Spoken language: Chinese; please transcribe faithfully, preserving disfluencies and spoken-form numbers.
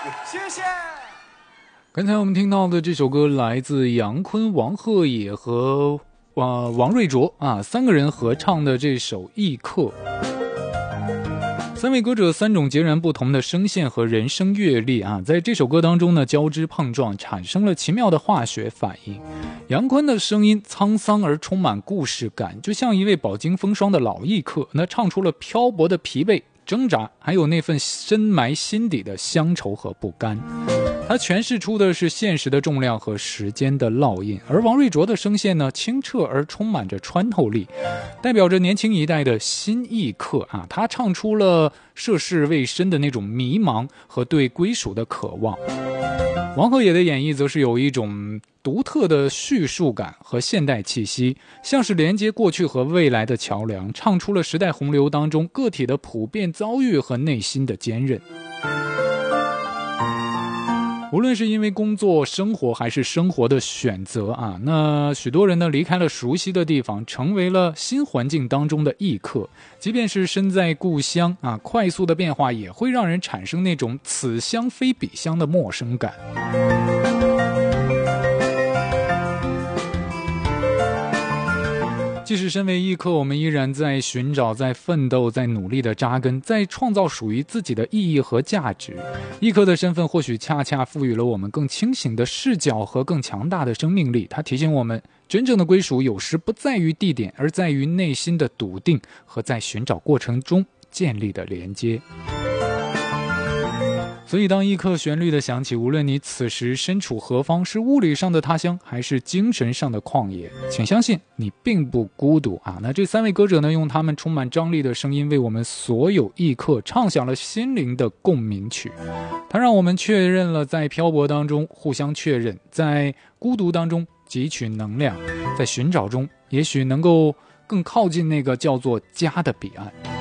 谢谢。 刚才我们听到的这首歌来自杨坤、王鹤野和、呃、王瑞卓啊三个人合唱的这首《异客》。三位歌者三种截然不同的声线和人生阅历啊，在这首歌当中呢交织碰撞，产生了奇妙的化学反应。杨坤的声音沧桑而充满故事感，就像一位饱经风霜的老艺客，那唱出了漂泊的疲惫、挣扎，还有那份深埋心底的乡愁和不甘。他诠释出的是现实的重量和时间的烙印，而王瑞卓的声线呢，清澈而充满着穿透力，代表着年轻一代的新艺客啊。他唱出了涉世未深的那种迷茫和对归属的渴望。王鹤野的演绎则是有一种独特的叙述感和现代气息，像是连接过去和未来的桥梁，唱出了时代洪流当中个体的普遍遭遇和内心的坚韧。无论是因为工作、生活还是生活的选择啊，那许多人呢离开了熟悉的地方，成为了新环境当中的异客。即便是身在故乡啊，快速的变化也会让人产生那种此乡非彼乡的陌生感。即使身为异客，我们依然在寻找、在奋斗、在努力的扎根，在创造属于自己的意义和价值。异客的身份或许恰恰赋予了我们更清醒的视角和更强大的生命力。它提醒我们，真正的归属有时不在于地点，而在于内心的笃定和在寻找过程中建立的连接。所以当异客旋律的响起，无论你此时身处何方，是物理上的他乡还是精神上的旷野，请相信你并不孤独啊！那这三位歌者呢，用他们充满张力的声音为我们所有异客唱响了心灵的共鸣曲。它让我们确认了在漂泊当中互相确认，在孤独当中汲取能量，在寻找中也许能够更靠近那个叫做家的彼岸。